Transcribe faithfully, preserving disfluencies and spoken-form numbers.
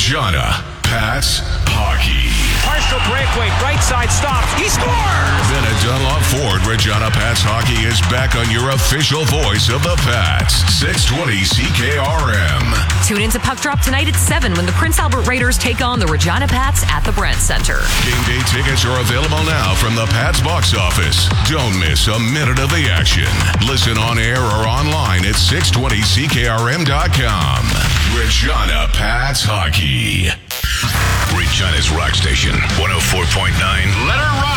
Regina Pats Hockey. Partial breakaway, right side stops. He scores! Then at Dunlop Ford, Regina Pats Hockey is back on your official voice of the Pats. six twenty C K R M. Tune into Puck Drop tonight at seven when the Prince Albert Raiders take on the Regina Pats at the Brandt Center. Game day tickets are available now from the Pats box office. Don't miss a minute of the action. Listen on air or online at six twenty C K R M dot com. Regina Pats Hockey. Regina's Rock Station, one oh four point nine. Let her rock!